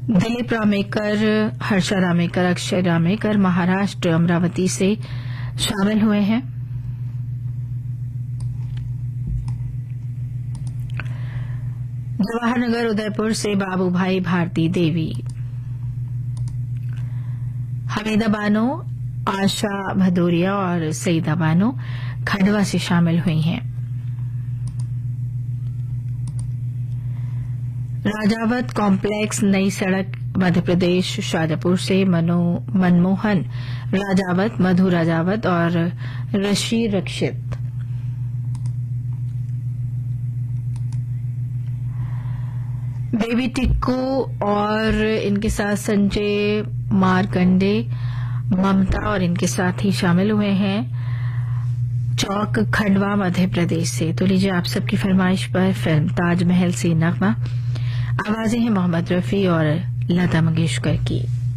दिलीप रामेकर, हर्षा रामेकर, अक्षय रामेकर महाराष्ट्र अमरावती से शामिल हुए हैं। जवाहरनगर उदयपुर से बाबू भाई भारती देवी। हमीदा बानो, आशा भदौरिया और सईदा बानो खंडवा से शामिल हुई हैं। राजावत कॉम्प्लेक्स नई सड़क मध्य प्रदेश शाजापुर से मनमोहन राजावत, मधु राजावत और ऋषि रक्षित। बेबी टिक्कू और इनके साथ संजय मारकंडे, ममता और इनके साथ ही शामिल हुए हैं चौक खंडवा मध्य प्रदेश से। तो लीजिए आप सबकी फरमाइश पर फिल्म ताजमहल से नगमा, आवाजें हैं मोहम्मद रफी और लता मंगेशकर की।